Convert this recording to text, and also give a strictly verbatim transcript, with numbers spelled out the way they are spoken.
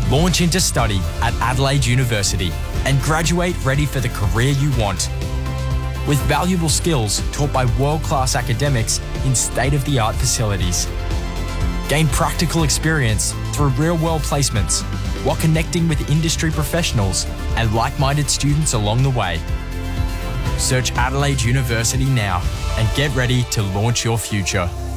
Launch into study at Adelaide University and graduate ready for the career you want. With valuable skills taught by world-class academics in state-of-the-art facilities. Gain practical experience through real-world placements while connecting with industry professionals and like-minded students along the way. Search Adelaide University now and get ready to launch your future.